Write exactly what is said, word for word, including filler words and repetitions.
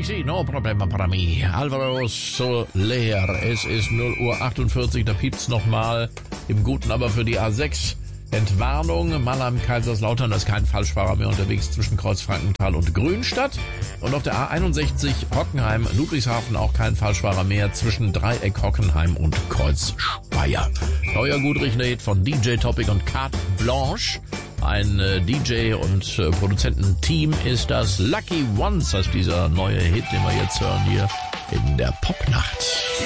easy, no problema para me. Alvaro Soler, es ist null Uhr achtundvierzig, da piept's nochmal. Im Guten aber für die A sechs. Entwarnung, Mannheim-Kaiserslautern, da ist kein Falschfahrer mehr unterwegs zwischen Kreuzfrankenthal und Grünstadt. Und auf der A einundsechzig Hockenheim-Ludwigshafen auch kein Falschfahrer mehr zwischen Dreieck Hockenheim und Kreuz-Speyer. Neuer Gudrich-Hit von D J Topic und Carte Blanche. Ein äh, D J und äh, Produzententeam ist das. Lucky Ones heißt dieser neue Hit, den wir jetzt hören hier in der Popnacht.